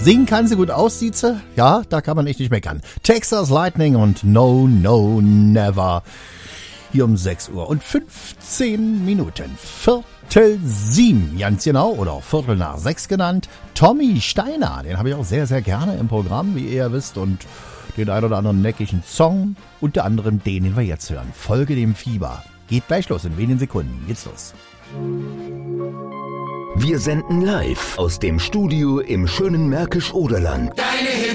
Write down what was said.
Singen kann sie gut aus, sieht sie. Ja, da kann man echt nicht meckern. Texas Lightning und No, No, Never. Hier um 6 Uhr und 15 Minuten. 6:45, ganz genau, oder auch 5:45 genannt. Tommy Steiner, den habe ich auch sehr, sehr gerne im Programm, wie ihr ja wisst. Und den ein oder anderen neckigen Song, unter anderem den wir jetzt hören. Folge dem Fieber. Geht gleich los, in wenigen Sekunden geht's los. Wir senden live aus dem Studio im schönen Märkisch-Oderland.